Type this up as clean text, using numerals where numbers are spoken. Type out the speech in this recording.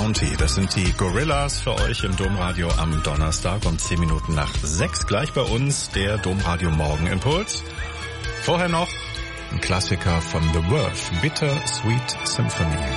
County. Das sind die Gorillas für euch im Domradio am Donnerstag um 10 Minuten nach 6. Gleich bei uns der Domradio Morgenimpuls. Vorher noch ein Klassiker von The Verve, Bitter Sweet Symphony.